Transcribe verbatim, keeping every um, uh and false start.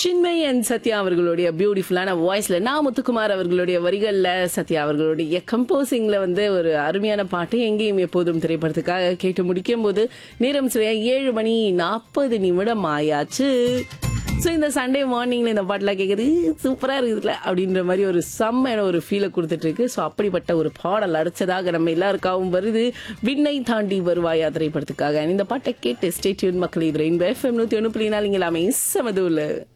Chinmay and Sathya அவர்களுடைய பியூட்டிஃபுல்லான வாய்ஸ்ல நான் முத்துக்குமார் அவர்களுடைய வரிகள்ல சத்யா அவர்களுடைய கம்போசிங்ல வந்து ஒரு அருமையான பாட்டு எங்கேயும் எப்போதும் திரைப்படத்துக்காக கேட்டு முடிக்கும் போது நேரம் சரியா ஏழு மணி நாற்பது நிமிடம் ஆயாச்சு. ஸோ இந்த சண்டே மார்னிங்ல இந்த பாட்டெலாம் கேட்குறது சூப்பராக இருக்குதுல்ல அப்படின்ற மாதிரி ஒரு செம்மையான ஒரு ஃபீலை கொடுத்துட்டு இருக்கு. ஸோ அப்படிப்பட்ட ஒரு பாடல் அடிச்சதாக நம்ம எல்லாருக்காகவும் வருது விண்ணை தாண்டி வருவாயா திரைப்படத்துக்காக. இந்த பாட்டை கேட்டு ஸ்டே டியூன் மக்கள். இது ரெயின்போ எஃப்எம் நூற்றி ஒன்று புள்ளி நாலு இங்கே எல்லாமே சமதூல.